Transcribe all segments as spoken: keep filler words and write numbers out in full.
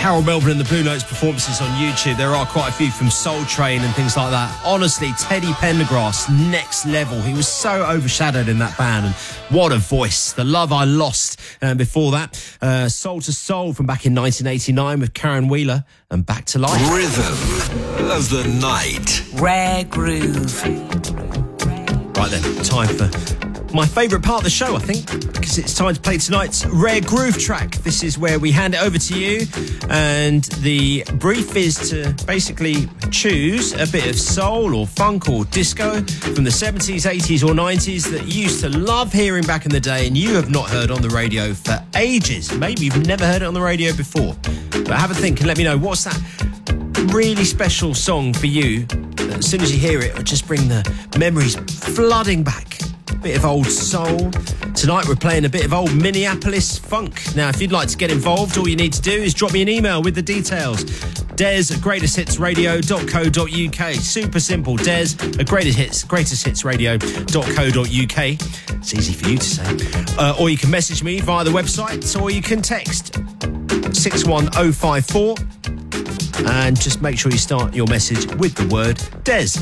Harold Melbourne and the Blue Notes performances on YouTube. There are quite a few from Soul Train and things like that. Honestly, Teddy Pendergrass, next level. He was so overshadowed in that band, and what a voice. The Love I Lost. And before that, uh, Soul to Soul from back in nineteen eighty-nine with Karen Wheeler and Back to Life. Rhythm of the night. Rare Groove. Right then, time for my favourite part of the show, I think, because it's time to play tonight's Rare Groove track. This is where we hand it over to you, and the brief is to basically choose a bit of soul or funk or disco from the seventies, eighties or nineties that you used to love hearing back in the day and you have not heard on the radio for ages. Maybe you've never heard it on the radio before. But have a think and let me know, what's that really special song for you that as soon as you hear it, it'll just bring the memories flooding back. Bit of old soul. Tonight we're playing a bit of old Minneapolis funk. Now, if you'd like to get involved, all you need to do is drop me an email with the details. Des at greatest hits radio dot co dot uk. Super simple. Des at greatest hits greatest hits radio dot co dot uk. It's easy for you to say. Uh, or you can message me via the website, or you can text six one oh five four and just make sure you start your message with the word Des.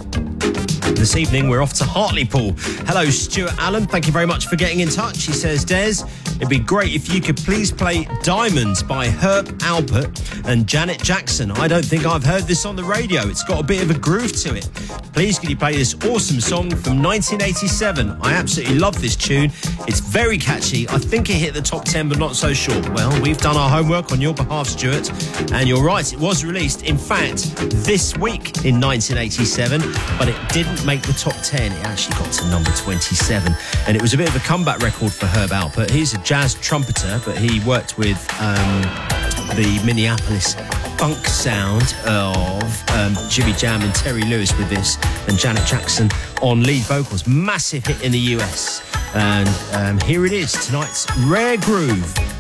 This evening, we're off to Hartlepool. Hello, Stuart Allen. Thank you very much for getting in touch. He says, Des, it'd be great if you could please play Diamonds by Herb Alpert and Janet Jackson. I don't think I've heard this on the radio. It's got a bit of a groove to it. Please, can you play this awesome song from nineteen eighty-seven? I absolutely love this tune. It's very catchy. I think it hit the top ten, but not so sure. Well, we've done our homework on your behalf, Stuart. And you're right, it was released, in fact, this week in nineteen eighty-seven, but it didn't make the top ten. It actually got to number twenty-seven, and it was a bit of a comeback record for Herb Alpert. He's a jazz trumpeter, but he worked with um, the Minneapolis funk sound of um, Jimmy Jam and Terry Lewis with this, and Janet Jackson on lead vocals. Massive hit in the U S, and um, here it is, tonight's Rare Groove.